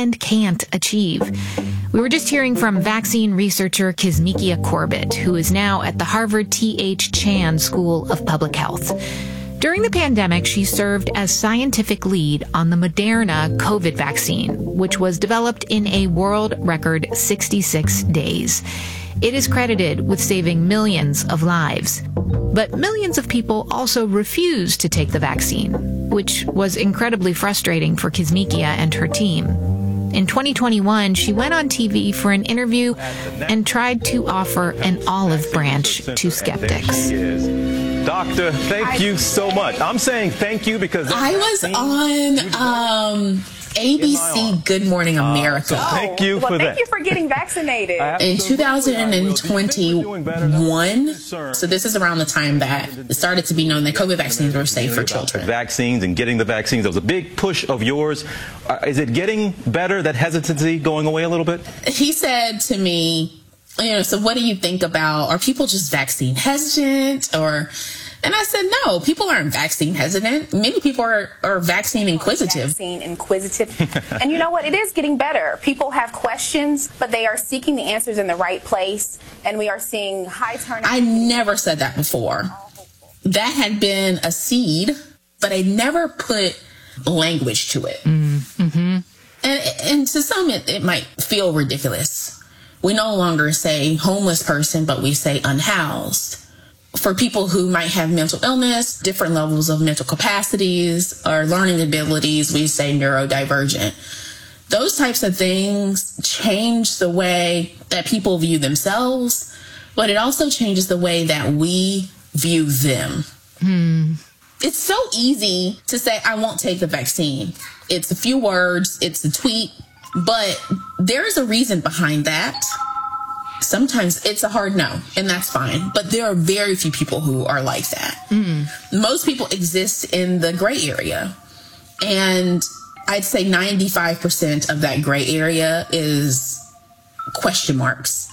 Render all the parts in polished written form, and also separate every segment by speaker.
Speaker 1: and can't achieve. We were just hearing from vaccine researcher Kizzmekia Corbett, who is now at the Harvard T.H. Chan School of Public Health. During the pandemic, she served as scientific lead on the Moderna COVID vaccine, which was developed in a world record 66 days. It is credited with saving millions of lives. But millions of people also refused to take the vaccine, which was incredibly frustrating for Kizzmekia and her team. In 2021, she went on TV for an interview and tried to offer an olive branch to skeptics.
Speaker 2: Doctor, thank you so much. I'm saying thank you because
Speaker 3: I was on ABC Good Morning America.
Speaker 2: Thank you for that.
Speaker 4: Thank you for getting vaccinated.
Speaker 3: In 2021, so this is around the time that it started to be known that COVID vaccines were safe for children.
Speaker 2: Vaccines and getting the vaccines, that was a big push of yours. Is it getting better, that hesitancy going away a little bit?
Speaker 3: He said to me, so what do you think about, are people just vaccine hesitant and I said, no, people aren't vaccine hesitant. Many people are vaccine inquisitive.
Speaker 4: Vaccine inquisitive. And you know what? It is getting better. People have questions, but they are seeking the answers in the right place. And we are seeing high turnout.
Speaker 3: I never said that before. That had been a seed, but I never put language to it.
Speaker 1: Mm-hmm.
Speaker 3: And to some, it might feel ridiculous. We no longer say homeless person, but we say unhoused. For people who might have mental illness, different levels of mental capacities or learning abilities, we say neurodivergent. Those types of things change the way that people view themselves, but it also changes the way that we view them. It's so easy to say, I won't take the vaccine. It's a few words, it's a tweet, but there's a reason behind that. Sometimes it's a hard no, and that's fine. But there are very few people who are like that. Most people exist in the gray area. And I'd say 95% of that gray area is question marks.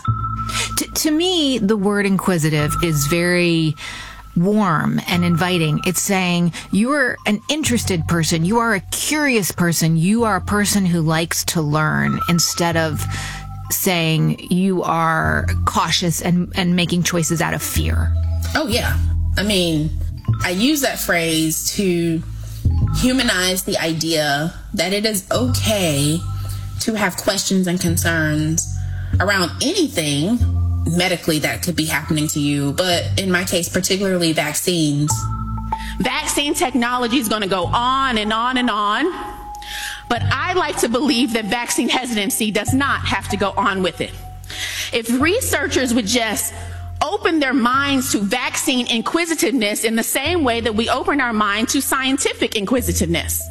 Speaker 1: To me, the word inquisitive is very warm and inviting. It's saying you're an interested person. You are a curious person. You are a person who likes to learn, instead of saying you are cautious and making choices out of fear.
Speaker 3: Oh, yeah. I mean, I use that phrase to humanize the idea that it is okay to have questions and concerns around anything medically that could be happening to you, but in my case, particularly vaccines.
Speaker 5: Vaccine technology is going to go on and on and on. But I like to believe that vaccine hesitancy does not have to go on with it. If researchers would just open their minds to vaccine inquisitiveness in the same way that we open our mind to scientific inquisitiveness.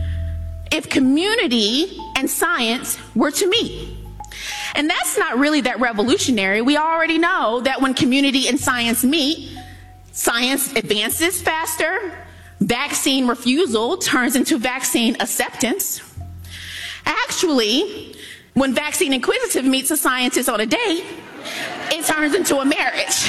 Speaker 5: If community and science were to meet. And that's not really that revolutionary. We already know that when community and science meet, science advances faster, vaccine refusal turns into vaccine acceptance. Actually, when vaccine inquisitive meets a scientist on a date, it turns into a marriage.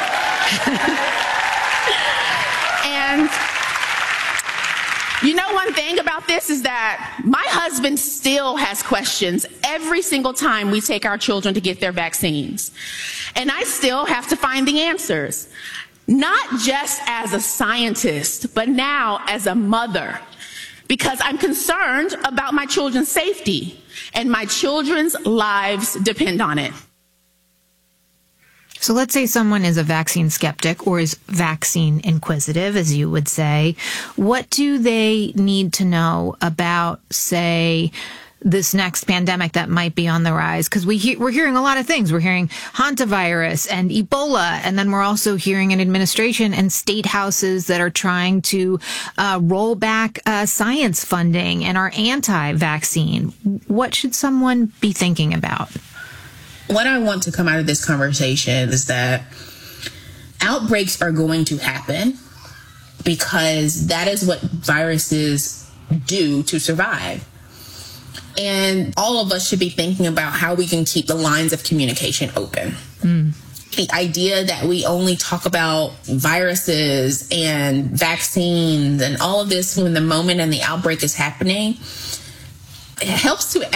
Speaker 5: And you know, one thing about this is that my husband still has questions every single time we take our children to get their vaccines. And I still have to find the answers, not just as a scientist, but now as a mother, because I'm concerned about my children's safety, and my children's lives depend on it.
Speaker 1: So let's say someone is a vaccine skeptic or is vaccine inquisitive, as you would say. What do they need to know about, say, this next pandemic that might be on the rise? Because we're hearing a lot of things. We're hearing hantavirus and Ebola, and then we're also hearing an administration and state houses that are trying to roll back science funding and are anti-vaccine. What should someone be thinking about?
Speaker 3: What I want to come out of this conversation is that outbreaks are going to happen because that is what viruses do to survive. And all of us should be thinking about how we can keep the lines of communication open. The idea that we only talk about viruses and vaccines and all of this when the moment and the outbreak is happening, it helps to